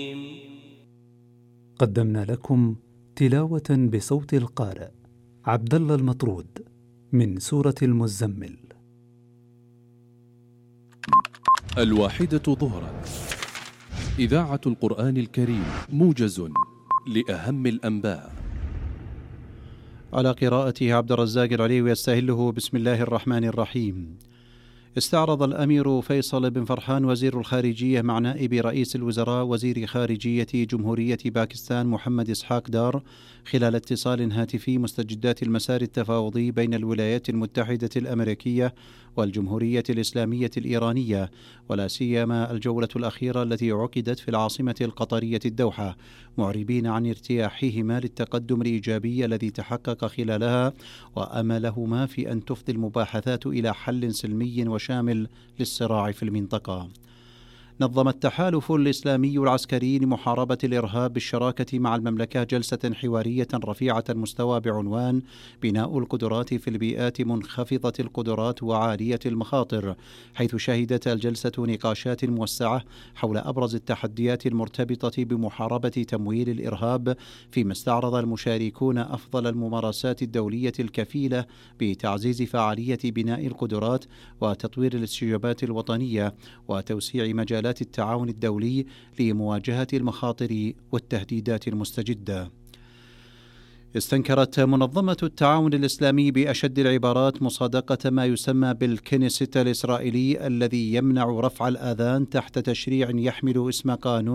قدمنا لكم تلاوة بصوت القارئ عبد الله المطرود من سورة المزمل. 1 ظهرا، إذاعة القرآن الكريم، موجز لأهم الأنباء. على قراءته عبد الرزاق العليوي يستهله. بسم الله الرحمن الرحيم. استعرض الأمير فيصل بن فرحان وزير الخارجية مع نائب رئيس الوزراء وزير خارجية جمهورية باكستان محمد إسحاق دار خلال اتصال هاتفي مستجدات المسار التفاوضي بين الولايات المتحدة الأمريكية والجمهورية الإسلامية الإيرانية، ولا سيما الجولة الأخيرة التي عقدت في العاصمة القطرية الدوحة، معربين عن ارتياحهما للتقدم الإيجابي الذي تحقق خلالها وأملهما في أن تفضي المباحثات إلى حل سلمي وشامل للصراع في المنطقة. نظم التحالف الإسلامي العسكري لمحاربة الإرهاب بالشراكة مع المملكة جلسة حوارية رفيعة المستوى بعنوان بناء القدرات في البيئات منخفضة القدرات وعالية المخاطر، حيث شهدت الجلسة نقاشات موسعة حول أبرز التحديات المرتبطة بمحاربة تمويل الإرهاب، فيما استعرض المشاركون أفضل الممارسات الدولية الكفيلة بتعزيز فعالية بناء القدرات وتطوير الاستجابات الوطنية وتوسيع مجالات التعاون الدولي لمواجهة المخاطر والتهديدات المستجدة. استنكرت منظمة التعاون الإسلامي بأشد العبارات مصادقة ما يسمى بالكنيست الإسرائيلي الذي يمنع رفع الآذان تحت تشريع يحمل اسم قانون